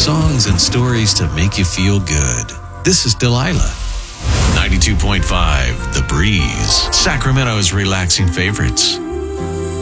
songs and stories to make you feel good. This is Delilah. 92.5 The Breeze, Sacramento's relaxing favorites.